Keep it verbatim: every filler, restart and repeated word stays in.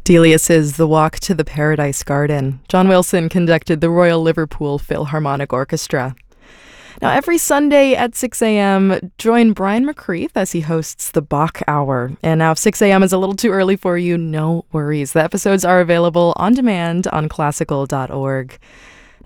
Delius's The Walk to the Paradise Garden. John Wilson conducted the Royal Liverpool Philharmonic Orchestra. Now, every Sunday at six a.m., join Brian McCreath as he hosts the Bach Hour. And now, if six a.m. is a little too early for you, no worries. The episodes are available on demand on classical dot org.